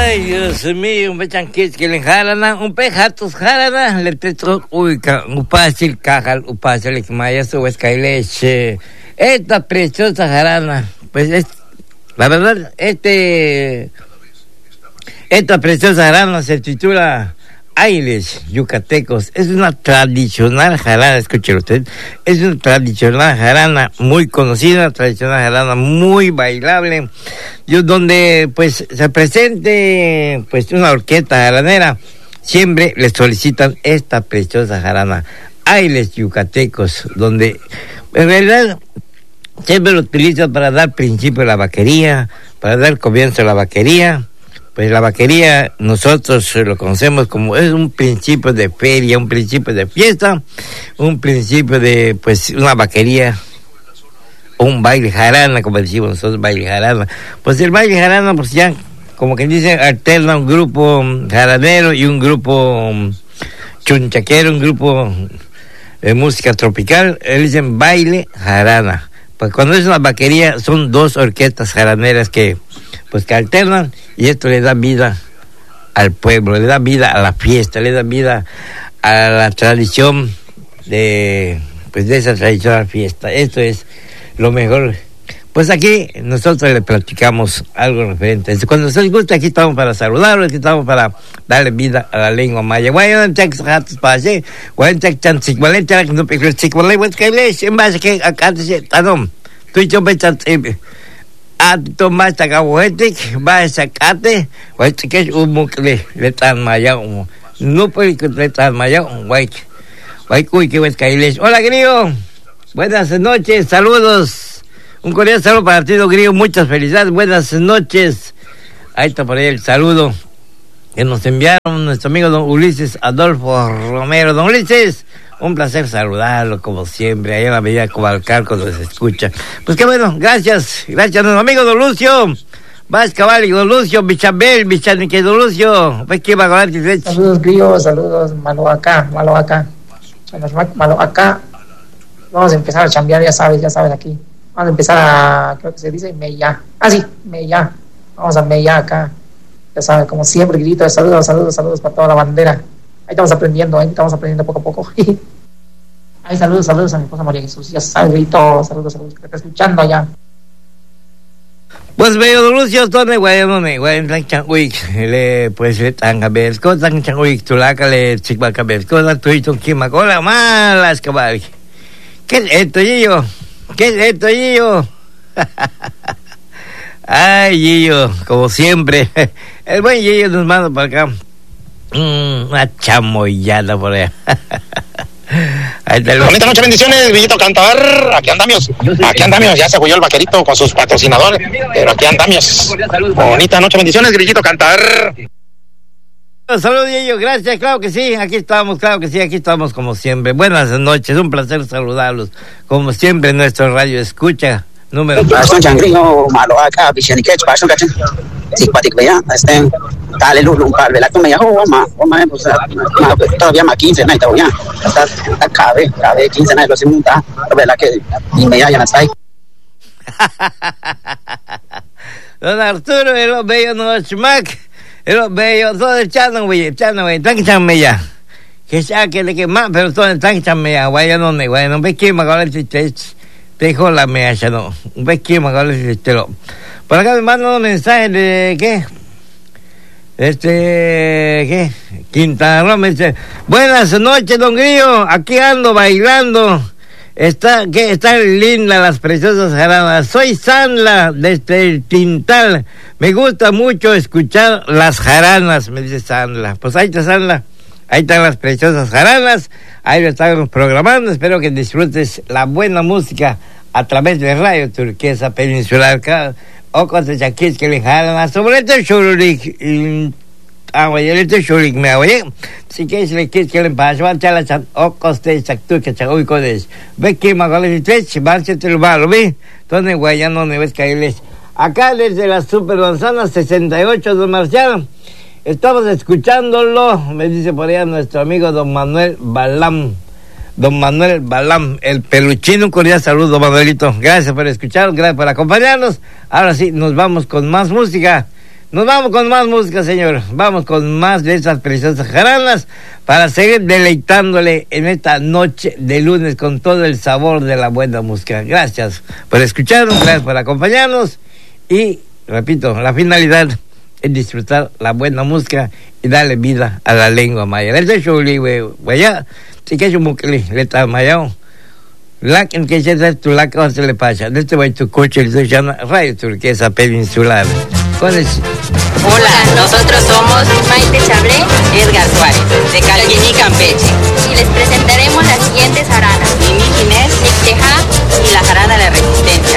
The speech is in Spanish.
Ay, Dios mío, me chanquis que le jarana, un pejatos jarana, le teto uica, un pasil cajal, un pasil que maya su escaileche. Esta preciosa jarana, pues es, la verdad, esta preciosa jarana se titula Ailes Yucatecos. Es una tradicional jarana, escúchelo usted, es una tradicional jarana muy conocida, una tradicional jarana muy bailable, donde pues se presente pues una orquesta jaranera, siempre le solicitan esta preciosa jarana, Ailes Yucatecos, donde en realidad siempre lo utilizan para dar principio a la vaquería, para dar comienzo a la vaquería. Pues la vaquería nosotros lo conocemos como es un principio de feria, un principio de fiesta, un principio de pues una vaquería, un baile jarana, como decimos nosotros, baile jarana. Pues el baile jarana, pues ya, como que dicen, alterna un grupo jaranero y un grupo chunchaquero, un grupo de música tropical, dicen baile jarana. Pues cuando es una vaquería son dos orquestas jaraneras que alternan, y esto le da vida al pueblo, le da vida a la fiesta, le da vida a la tradición de esa tradicional fiesta. Esto es lo mejor. Pues aquí nosotros le platicamos algo referente. Cuando se les gusta, aquí estamos para saludarlos, aquí estamos para darle vida a la lengua maya. Tomás Tacahuetic, va a sacarte, que es un mucle, le tan mayao, no puede que le tan mayao, guay, cuy, que ves caíles. Hola, Grillo, buenas noches, saludos, un cordial saludo para ti, Grillo, muchas felicidades, buenas noches. Ahí está por ahí el saludo que nos enviaron nuestro amigo don Ulises Adolfo Romero. Don Ulises, un placer saludarlo, como siempre, ahí en la Avenida Cobalcalco donde se escucha. Pues qué bueno, gracias a nuestro amigo don Lucio, Vaz Caballi, don Lucio, Bichabel, Bichanique, don Lucio, pues qué va a ganar. Saludos, Grillo, saludos, malo acá. Vamos a empezar a chambear, ya sabes, aquí. Vamos a empezar a, creo que se dice, Meya. Sí, Meya. Vamos a Meya acá. Ya sabes, como siempre, Grito, saludos para toda la bandera. Ahí estamos aprendiendo poco a poco. Ay, saludos a mi esposa María Jesús. Ya sabes, Grito, saludos, que te está escuchando allá. Pues veo don Lucio, donde güey, changuik, le tanga bersko, tan changuik, tulaca, le chica bersko, la tuito, kimacola, malas cabal. ¿Qué es esto, Gillo? Ay, Gillo, como siempre, el buen Gillo nos manda para acá una chamoyada por allá. Bonita noche, bendiciones, Villito Cantar. Aquí andamos, ya se huyó el vaquerito con sus patrocinadores, pero aquí andamos. Bonita noche, bendiciones, Grillito Cantar. Saludos, Diego, gracias, claro que sí, aquí estamos como siempre. Buenas noches, un placer saludarlos, como siempre, en nuestro radio escucha número. Pasón Changrillo, malo acá, Bichaniquech, pasón cachín. Sí, patic vea, dale lulu, un par de la toma ya, pues todavía más 15, no hay todavía. Hasta cabe 15, no hay los inmunta, la que ni me hayan hasta ahí. Don Arturo, el bello no chmac, el bello, todo el chano, güey, tan chanme ya. Que sea que le quema, pero todo el tan chanme ya, güey, no ve quién me agarra el chiste. Te dijo la mecha, no. Un vez que me agarra el chiste. Por acá me mandan un mensaje de ¿qué? ¿Qué? Quintana Roo me dice: buenas noches, don Grillo, aquí ando bailando. Están lindas las preciosas jaranas. Soy Sanla desde el Tintal. Me gusta mucho escuchar las jaranas, me dice Sanla. Pues ahí está Sanla. Ahí están las preciosas jaranas. Ahí lo estamos programando. Espero que disfrutes la buena música a través de Radio Turquesa Peninsular. Ojos de chaquis que le jalan sobre este chururik. Este chururik me oye. Si quieres le quieres que le pase, va a echar la chan. Ojos de chactu que chagoy codes. Ve que magales y tres, van a te lo va, ¿lo vi? Entonces, güey, ya no me ves caerles. Acá desde la Super Manzana 68, don Marciano. Estamos escuchándolo, me dice por allá nuestro amigo don Manuel Balam. Don Manuel Balam, el peluchino, un cordial saludo, don Manuelito. Gracias por escucharnos, gracias por acompañarnos. Ahora sí, nos vamos con más música. Nos vamos con más música, señor. Vamos con más de esas preciosas jaranas para seguir deleitándole en esta noche de lunes con todo el sabor de la buena música. Gracias por escucharnos, gracias por acompañarnos y, repito, la finalidad es disfrutar la buena música y darle vida a la lengua maya. El show libre, vaya, si que yo mucli, le está mayao. La que se tu la que se le pasa. Desde voy tu coche, el llama Radio Turquesa Peninsular. Hola, nosotros somos Maite Chablé, Edgar Suárez, de Calquiní, Campeche. Y les presentaremos las siguientes jaranas: Mimi Ginés, Ixtejá y la jarana de Resistencia.